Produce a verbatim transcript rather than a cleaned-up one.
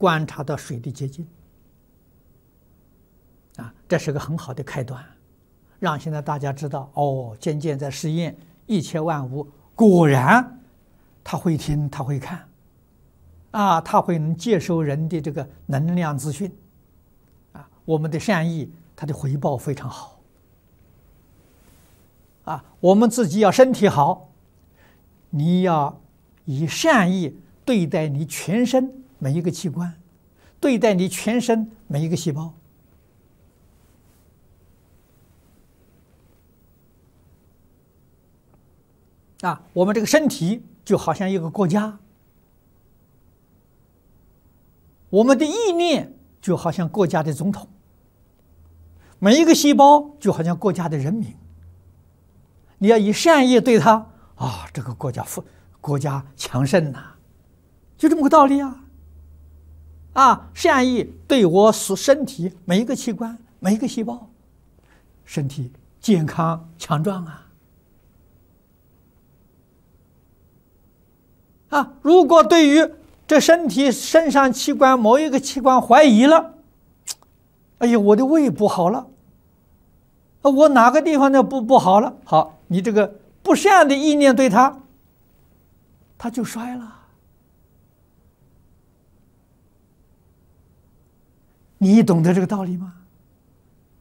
观察到水的结晶。啊，这是个很好的开端，让现在大家知道哦，渐渐在实验一切万物，果然他会听，他会看，啊，他会能接收人的这个能量资讯，啊，我们的善意，它的回报非常好。啊，我们自己要身体好，你要以善意对待你全身每一个器官，对待你全身每一个细胞。啊，我们这个身体就好像一个国家，我们的意念就好像国家的总统，每一个细胞就好像国家的人民。你要以善意对他啊，这个国家富，国家强盛呐、啊，就这么个道理啊！啊，善意对我所身体每一个器官、每一个细胞，身体健康强壮啊！啊，如果对于这身体身上器官某一个器官怀疑了，哎呀，我的胃不好了，啊，我哪个地方呢不不好了？好，你这个不善的意念对他，他就衰了。你懂得这个道理吗？